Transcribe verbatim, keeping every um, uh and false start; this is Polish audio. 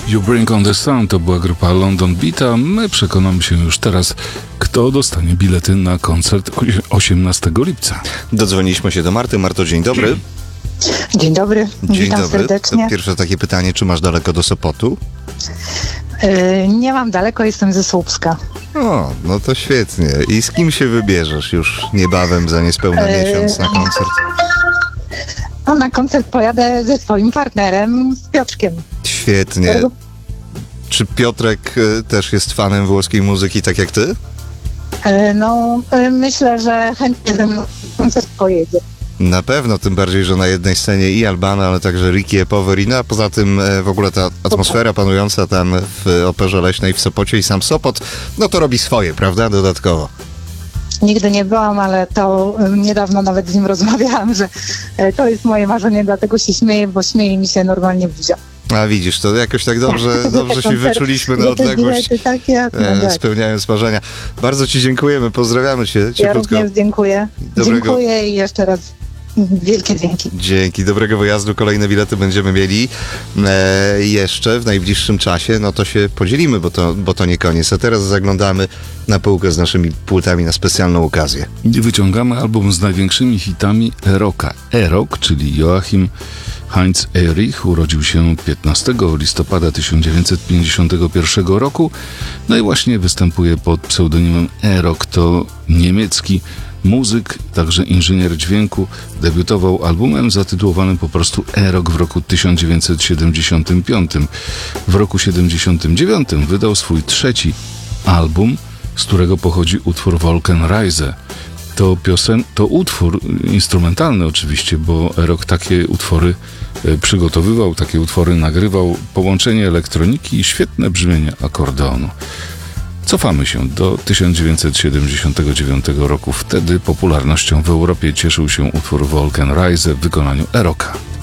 You Bring on the Sun to była grupa London Beat, a my przekonamy się już teraz, kto dostanie bilety na koncert osiemnastego lipca. Dodzwoniliśmy się do Marty. Marto, dzień dobry. Dzień dobry, Dzień witam dobry. serdecznie. To pierwsze takie pytanie, czy masz daleko do Sopotu? Yy, nie mam daleko, jestem ze Słupska. O, no to świetnie. I z kim się wybierzesz już niebawem, za niespełna Yy. miesiąc na koncert? No, na koncert pojadę ze swoim partnerem, z Piotrkiem. Świetnie. Czy Piotrek y, też jest fanem włoskiej muzyki, tak jak ty? Yy, no, yy, myślę, że chętnie ze mną na koncert pojedzie. Na pewno, tym bardziej, że na jednej scenie i Albano, ale także Ricky Poveri, no a poza tym e, w ogóle ta atmosfera panująca tam w Operze Leśnej w Sopocie i sam Sopot, no to robi swoje, prawda, dodatkowo. Nigdy nie byłam, ale to yy, niedawno nawet z nim rozmawiałam, że yy, to jest moje marzenie, dlatego się śmieję, bo śmieje mi się normalnie buzia. A widzisz, to jakoś tak dobrze, dobrze się wyczuliśmy na odległość, Takie, e, spełniając marzenia. Bardzo ci dziękujemy, pozdrawiamy cię ja cieplutko. również dziękuję. Dobrego... Dziękuję i jeszcze raz wielkie dzięki. Dzięki, dobrego wyjazdu, kolejne bilety będziemy mieli e, jeszcze w najbliższym czasie, no to się podzielimy, bo to, bo to nie koniec. A teraz zaglądamy na półkę z naszymi płytami na specjalną okazję. I wyciągamy album z największymi hitami E-Rocka. E-Rock, czyli Joachim Heinz Ehrich, urodził się piętnastego listopada tysiąc dziewięćset pięćdziesiątego pierwszego roku, no i właśnie występuje pod pseudonimem E-Rock. To niemiecki muzyk, także inżynier dźwięku, debiutował albumem zatytułowanym po prostu E-Rock w roku tysiąc dziewięćset siedemdziesiątym piątym. W roku siedemdziesiątym dziewiątym wydał swój trzeci album, z którego pochodzi utwór Wolkenreise. To, piosen- to utwór instrumentalny oczywiście, bo E-Rock takie utwory e, przygotowywał, takie utwory nagrywał, połączenie elektroniki i świetne brzmienie akordeonu. Cofamy się do tysiąc dziewięćset siedemdziesiątego dziewiątego roku. Wtedy popularnością w Europie cieszył się utwór Wolkenreise w wykonaniu E-Rocka.